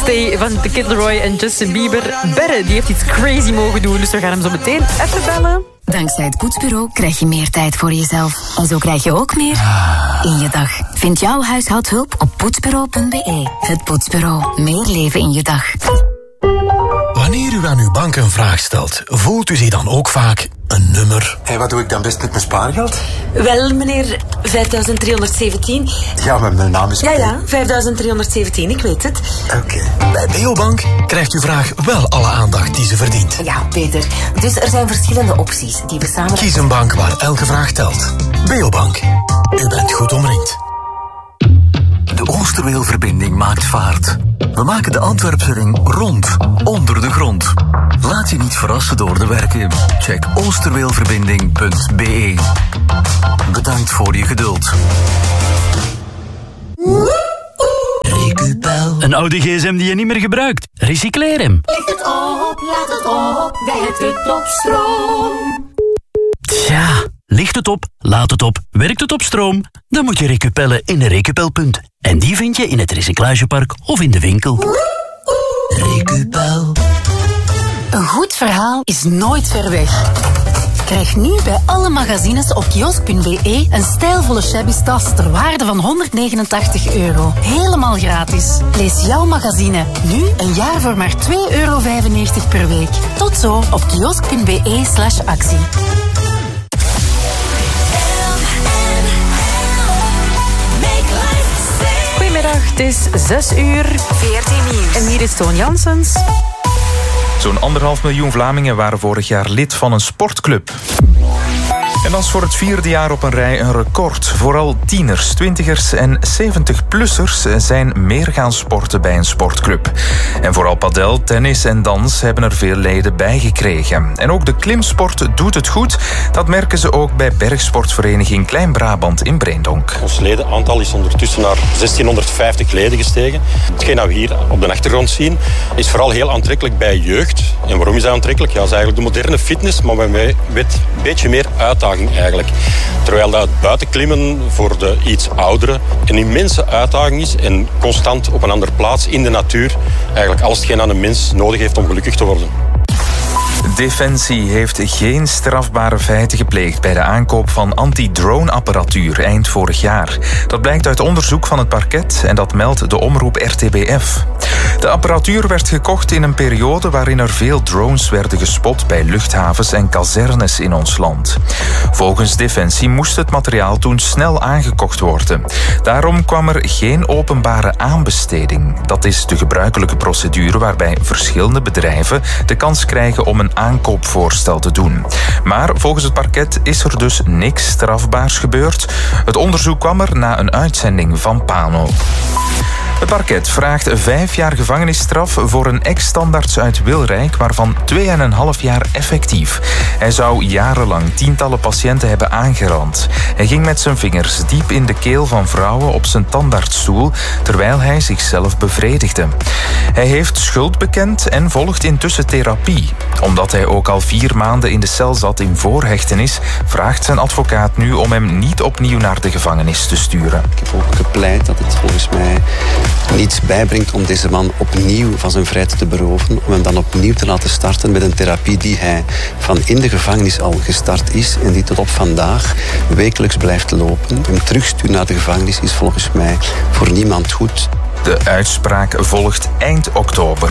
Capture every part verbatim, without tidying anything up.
Stay van The Kid Laroi en Justin Bieber. Berre, die heeft iets crazy mogen doen, dus we gaan hem zo meteen even bellen. Dankzij het Poetsbureau krijg je meer tijd voor jezelf. En zo krijg je ook meer in je dag. Vind jouw huishoudhulp op poetsbureau punt b e. Het Poetsbureau. Meer leven in je dag. Wanneer u aan uw bank een vraag stelt, voelt u zich dan ook vaak een nummer? En wat doe ik dan best met mijn spaargeld? Wel, meneer, vijfduizend driehonderdzeventien. Ja, maar mijn naam is... Ja, ja, vijfduizend driehonderdzeventien, ik weet het. Oké. Okay. Bij Beobank krijgt uw vraag wel alle aandacht die ze verdient. Ja, Peter. Dus er zijn verschillende opties die we samen... Kies een bank waar elke vraag telt. Beobank. U bent goed omringd. De Oosterweelverbinding maakt vaart. We maken de Antwerpse ring rond, onder de grond. Laat je niet verrassen door de werken. Check oosterweelverbinding punt b e. Bedankt voor je geduld. Recupel. Een oude gsm die je niet meer gebruikt. Recycleer hem. Licht het op, laat het op, bij het Utopstroom. Tja, ligt het op, laat het op, werkt het op stroom? Dan moet je recupellen in een recupelpunt. En die vind je in het recyclagepark of in de winkel. Recupel. Een goed verhaal is nooit ver weg. Krijg nu bij alle magazines op kiosk punt b e een stijlvolle shabby tas ter waarde van honderdnegenentachtig euro. Helemaal gratis. Lees jouw magazine nu een jaar voor maar twee euro vijfennegentig per week. Tot zo op kiosk punt b e slash actie. Goedemiddag, het is zes uur. veertien nieuws. En hier is Toon Janssens. Zo'n anderhalf miljoen Vlamingen waren vorig jaar lid van een sportclub. En dat is voor het vierde jaar op een rij een record. Vooral tieners, twintigers en zeventig-plussers zijn meer gaan sporten bij een sportclub. En vooral padel, tennis en dans hebben er veel leden bij gekregen. En ook de klimsport doet het goed. Dat merken ze ook bij bergsportvereniging Klein-Brabant in Breendonk. Ons ledenaantal is ondertussen naar zestienhonderdvijftig leden gestegen. Hetgeen dat we hier op de achtergrond zien is vooral heel aantrekkelijk bij jeugd. En waarom is dat aantrekkelijk? Ja, dat is eigenlijk de moderne fitness, maar met een beetje meer uitdaging eigenlijk. Terwijl dat buitenklimmen voor de iets ouderen een immense uitdaging is en constant op een andere plaats in de natuur eigenlijk alles hetgeen aan een mens nodig heeft om gelukkig te worden. Defensie heeft geen strafbare feiten gepleegd bij de aankoop van anti-drone-apparatuur eind vorig jaar. Dat blijkt uit onderzoek van het parket en dat meldt de omroep R T B F. De apparatuur werd gekocht in een periode waarin er veel drones werden gespot bij luchthavens en kazernes in ons land. Volgens Defensie moest het materiaal toen snel aangekocht worden. Daarom kwam er geen openbare aanbesteding. Dat is de gebruikelijke procedure waarbij verschillende bedrijven de kans krijgen om een aankoopvoorstel te doen. Maar volgens het parket is er dus niks strafbaars gebeurd. Het onderzoek kwam er na een uitzending van Pano. Het parket vraagt vijf jaar gevangenisstraf voor een ex-standaards uit Wilrijk, waarvan twee en een half jaar effectief. Hij zou jarenlang tientallen patiënten hebben aangerand. Hij ging met zijn vingers diep in de keel van vrouwen op zijn tandartsstoel, terwijl hij zichzelf bevredigde. Hij heeft schuld bekend en volgt intussen therapie. Omdat hij ook al vier maanden in de cel zat in voorhechtenis, vraagt zijn advocaat nu om hem niet opnieuw naar de gevangenis te sturen. Ik heb ook gepleit dat het volgens mij niets bijbrengt om deze man opnieuw van zijn vrijheid te beroven, om hem dan opnieuw te laten starten met een therapie die hij van in de gevangenis al gestart is en die tot op vandaag wekelijks blijft lopen. Hem terugsturen naar de gevangenis is volgens mij voor niemand goed. De uitspraak volgt eind oktober.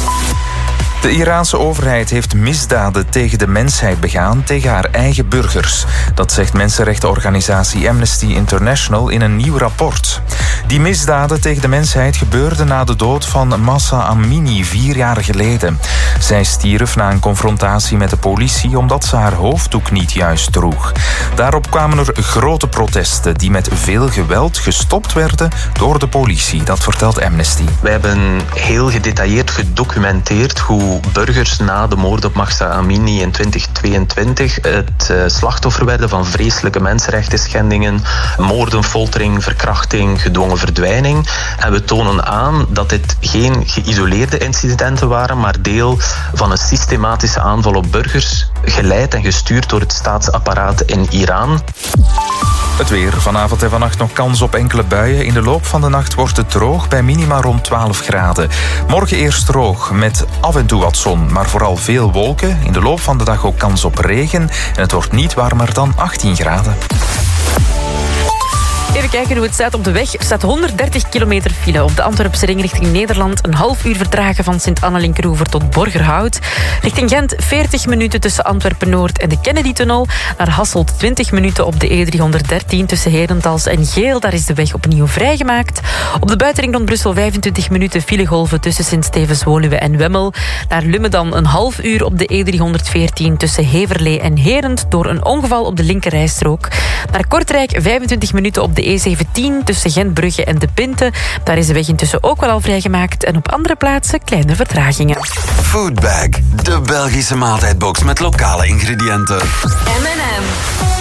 De Iraanse overheid heeft misdaden tegen de mensheid begaan tegen haar eigen burgers. Dat zegt mensenrechtenorganisatie Amnesty International in een nieuw rapport. Die misdaden tegen de mensheid gebeurden na de dood van Mahsa Amini vier jaar geleden. Zij stierf na een confrontatie met de politie omdat ze haar hoofddoek niet juist droeg. Daarop kwamen er grote protesten die met veel geweld gestopt werden door de politie. Dat vertelt Amnesty. Wij hebben heel gedetailleerd gedocumenteerd hoe burgers na de moord op Mahsa Amini in twintig tweeëntwintig het uh, slachtoffer werden van vreselijke mensenrechtenschendingen, moorden, foltering, verkrachting, gedwongen verdwijning. En we tonen aan dat dit geen geïsoleerde incidenten waren, maar deel van een systematische aanval op burgers, geleid en gestuurd door het staatsapparaat in Iran. Het weer. Vanavond en vannacht nog kans op enkele buien. In de loop van de nacht wordt het droog bij minima rond twaalf graden. Morgen eerst droog met af en toe wat zon, maar vooral veel wolken. In de loop van de dag ook kans op regen. En het wordt niet warmer dan achttien graden. Even kijken hoe het staat op de weg. Er staat honderddertig kilometer file op de Antwerpse ring richting Nederland. Een half uur vertragen van Sint-Annelinkroever tot Borgerhout. Richting Gent veertig minuten tussen Antwerpen-Noord en de Kennedy-tunnel. Naar Hasselt twintig minuten op de E driehonderddertien tussen Herentals en Geel. Daar is de weg opnieuw vrijgemaakt. Op de buitenring rond Brussel vijfentwintig minuten filegolven tussen Sint-Stevens-Woluwe en Wemmel. Naar Lummen dan een half uur op de E driehonderdveertien tussen Heverlee en Herent door een ongeval op de linkerrijstrook. Naar Kortrijk vijfentwintig minuten op de E zeventien tussen Gentbrugge en De Pinte. Daar is de weg intussen ook wel al vrijgemaakt en op andere plaatsen kleine vertragingen. Foodbag, de Belgische maaltijdbox met lokale ingrediënten. M en M.